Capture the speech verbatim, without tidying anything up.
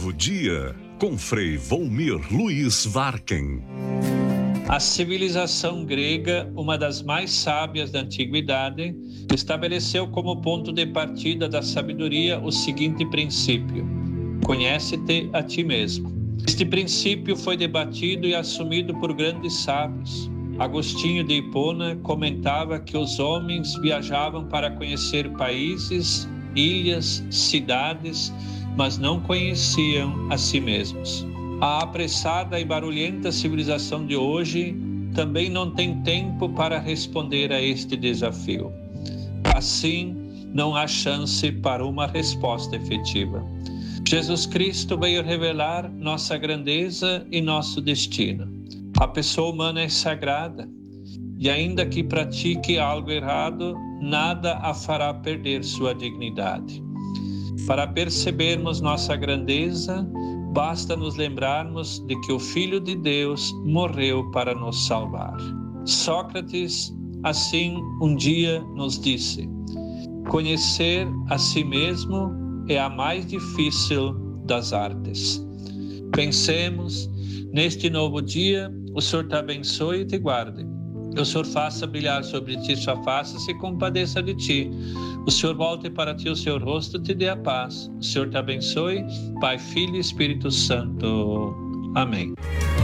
Novo dia, com Frei Volmir Luiz Varken. A civilização grega, uma das mais sábias da antiguidade, estabeleceu como ponto de partida da sabedoria o seguinte princípio: conhece-te a ti mesmo. Este princípio foi debatido e assumido por grandes sábios. Agostinho de Hipona comentava que os homens viajavam para conhecer países, ilhas, cidades, mas não conheciam a si mesmos. A apressada e barulhenta civilização de hoje também não tem tempo para responder a este desafio. Assim, não há chance para uma resposta efetiva. Jesus Cristo veio revelar nossa grandeza e nosso destino. A pessoa humana é sagrada e, ainda que pratique algo errado, nada a fará perder sua dignidade. Para percebermos nossa grandeza, basta nos lembrarmos de que o Filho de Deus morreu para nos salvar. Sócrates, assim, um dia nos disse: conhecer a si mesmo é a mais difícil das artes. Pensemos, neste novo dia, o Senhor te abençoe e te guarde. O Senhor faça brilhar sobre ti sua face e se compadeça de ti. O Senhor volte para ti o seu rosto e te dê a paz. O Senhor te abençoe, Pai, Filho e Espírito Santo. Amém.